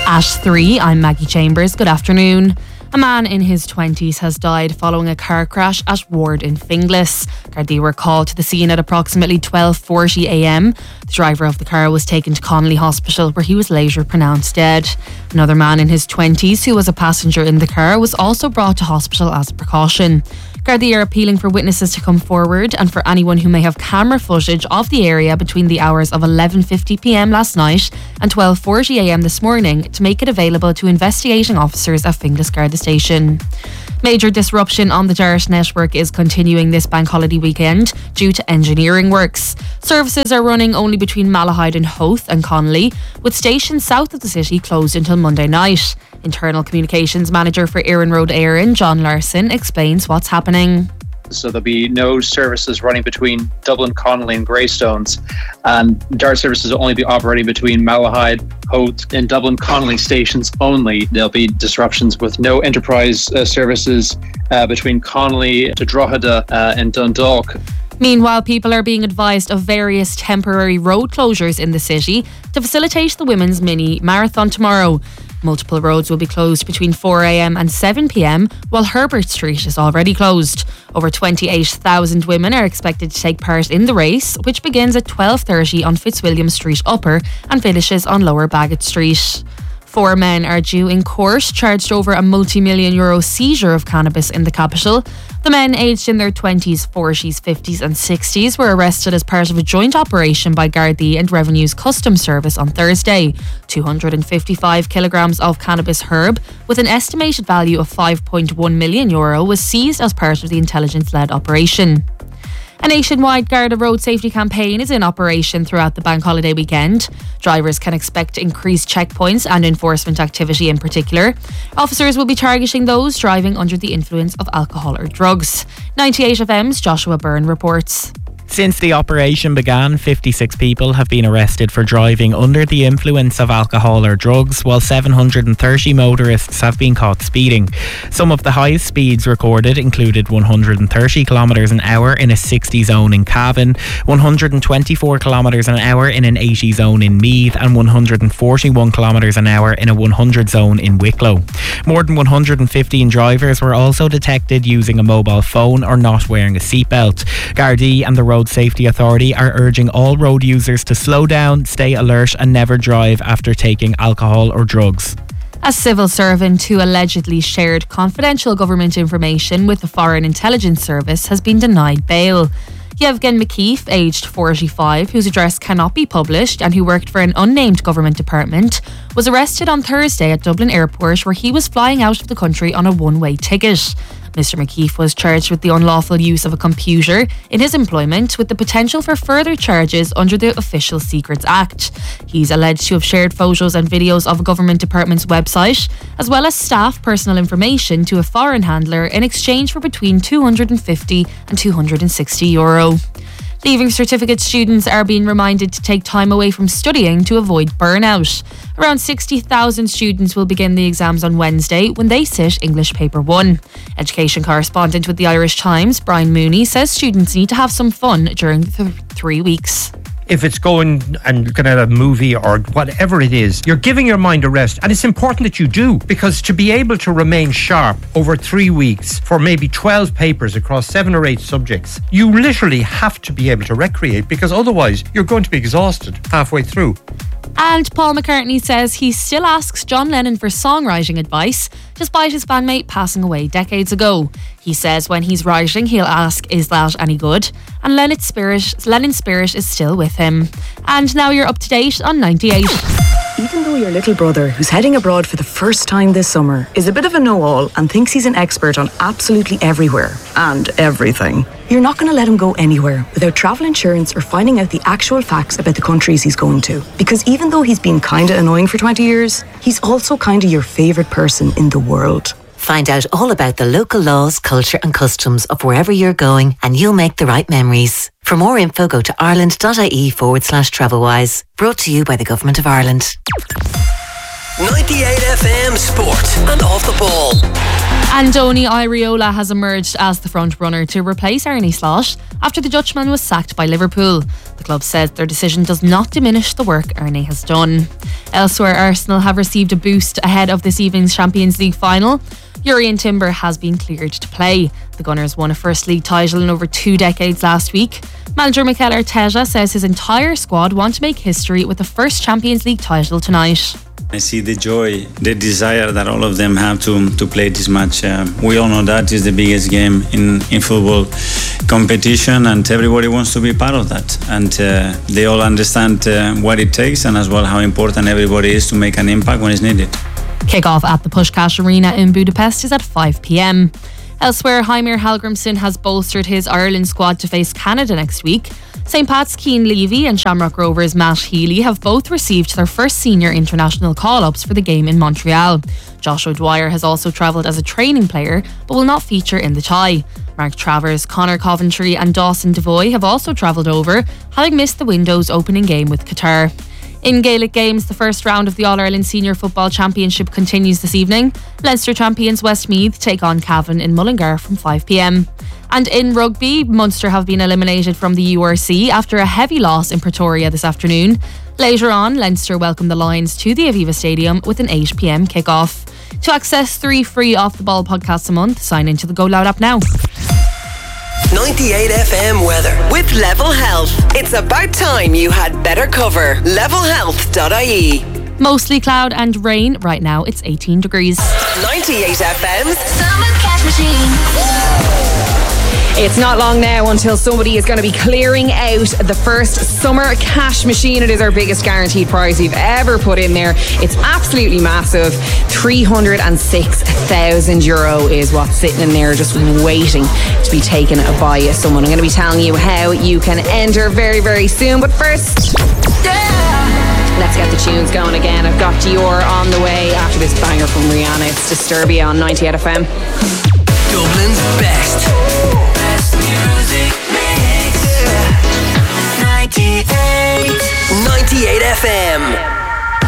At 3, I'm Maggie Chambers. Good afternoon. A man in his 20s has died following a car crash at Ward in Finglas. Gardaí were called to the scene at approximately 12:40 a.m. The driver of the car was taken to Connolly Hospital, where he was later pronounced dead. Another man in his 20s who was a passenger in the car was also brought to hospital as a precaution. Gardaí are appealing for witnesses to come forward and for anyone who may have camera footage of the area between the hours of 11:50 p.m. last night and 12:40 a.m. this morning to make it available to investigating officers at Finglas Garda Station. Major disruption on the Dart network is continuing this bank holiday weekend due to engineering works. Services are running only between Malahide and Howth and Connolly, with stations south of the city closed until Monday night. Internal Communications Manager for Erin Road Éireann, John Larson, explains what's happening. So there'll be no services running between Dublin, Connolly and Greystones, and Dart services will only be operating between Malahide, Howth and Dublin Connolly stations only. There'll be disruptions with no enterprise services between Connolly to Drogheda and Dundalk. Meanwhile, people are being advised of various temporary road closures in the city to facilitate the women's mini marathon tomorrow. Multiple roads will be closed between 4 a.m. and 7 p.m, while Herbert Street is already closed. Over 28,000 women are expected to take part in the race, which begins at 12:30 on Fitzwilliam Street Upper and finishes on Lower Bagot Street. 4 men are due in court, charged over a multi-million euro seizure of cannabis in the capital. The men, aged in their 20s, 40s, 50s and 60s, were arrested as part of a joint operation by Gardaí and Revenue's Customs Service on Thursday. 255 kilograms of cannabis herb, with an estimated value of €5.1 million, was seized as part of the intelligence-led operation. A nationwide Garda road safety campaign is in operation throughout the bank holiday weekend. Drivers can expect increased checkpoints and enforcement activity in particular. Officers will be targeting those driving under the influence of alcohol or drugs. 98FM's Joshua Byrne reports. Since the operation began, 56 people have been arrested for driving under the influence of alcohol or drugs, while 730 motorists have been caught speeding. Some of the highest speeds recorded included 130 kilometres an hour in a 60 zone in Cavan, 124 kilometres an hour in an 80 zone in Meath, and 141 kilometres an hour in a 100 zone in Wicklow. More than 115 drivers were also detected using a mobile phone or not wearing a seatbelt. Gardaí and the Road Safety Authority are urging all road users to slow down, stay alert and never drive after taking alcohol or drugs. A civil servant who allegedly shared confidential government information with the Foreign Intelligence Service has been denied bail. Yevgen McKeith, aged 45, whose address cannot be published and who worked for an unnamed government department, was arrested on Thursday at Dublin Airport, where he was flying out of the country on a one-way ticket. Mr. McKeith was charged with the unlawful use of a computer in his employment, with the potential for further charges under the Official Secrets Act. He's alleged to have shared photos and videos of a government department's website, as well as staff personal information, to a foreign handler in exchange for between €250 and €260. Leaving certificate students are being reminded to take time away from studying to avoid burnout. Around 60,000 students will begin the exams on Wednesday when they sit English Paper 1. Education correspondent with the Irish Times, Brian Mooney, says students need to have some fun during the 3 weeks. If it's going and looking at a movie or whatever it is, you're giving your mind a rest. And it's important that you do, because to be able to remain sharp over 3 weeks for maybe 12 papers across 7 or 8 subjects, you literally have to be able to recreate, because otherwise you're going to be exhausted halfway through. And Paul McCartney says he still asks John Lennon for songwriting advice, despite his bandmate passing away decades ago. He says when he's writing, he'll ask, is that any good? And Lennon's spirit is still with him. And now you're up to date on 98. Even though your little brother, who's heading abroad for the first time this summer, is a bit of a know-all and thinks he's an expert on absolutely everywhere and everything, you're not going to let him go anywhere without travel insurance or finding out the actual facts about the countries he's going to. Because even though he's been kinda annoying for 20 years, he's also kinda your favourite person in the world. Find out all about the local laws, culture and customs of wherever you're going, and you'll make the right memories. For more info, go to ireland.ie/travelwise. Brought to you by the Government of Ireland. 98 FM Sport and Off the Ball. Andoni Iraola has emerged as the front runner to replace Arne Slot after the Dutchman was sacked by Liverpool. The club says their decision does not diminish the work Arne has done. Elsewhere, Arsenal have received a boost ahead of this evening's Champions League final. Jurrien Timber has been cleared to play. The Gunners won a First League title in over 2 decades last week. Manager Mikel Arteta says his entire squad want to make history with the first Champions League title tonight. I see the joy, the desire that all of them have to play this match. We all know that is the biggest game in football competition, and everybody wants to be part of that. And they all understand what it takes, and as well how important everybody is to make an impact when it's needed. Kick-off at the Puskás Arena in Budapest is at 5 p.m. Elsewhere, Heimir Hallgrímsson has bolstered his Ireland squad to face Canada next week. St. Pat's Cian Levy and Shamrock Rovers' Matt Healy have both received their first senior international call-ups for the game in Montreal. Josh O'Dwyer has also travelled as a training player but will not feature in the tie. Mark Travers, Conor Coventry and Dawson Devoy have also travelled over, having missed the window's opening game with Qatar. In Gaelic games, the first round of the All-Ireland Senior Football Championship continues this evening. Leinster champions Westmeath take on Cavan in Mullingar from 5 p.m. And in rugby, Munster have been eliminated from the URC after a heavy loss in Pretoria this afternoon. Later on, Leinster welcome the Lions to the Aviva Stadium with an 8 p.m. kick-off. To access 3 free Off the Ball podcasts a month, sign into the Go Loud app now. 98 FM weather with Level Health. It's about time you had better cover. Levelhealth.ie. Mostly cloud and rain. Right now it's 18 degrees. 98 FM's Summer Cash Machine. It's not long now until somebody is going to be clearing out the first summer cash machine. It is our biggest guaranteed prize we've ever put in there. It's absolutely massive. €306,000 is what's sitting in there just waiting to be taken by someone. I'm going to be telling you how you can enter very, very soon. But first, let's get the tunes going again. I've got Dior on the way after this banger from Rihanna. It's Disturbia on 98 FM. Dublin's best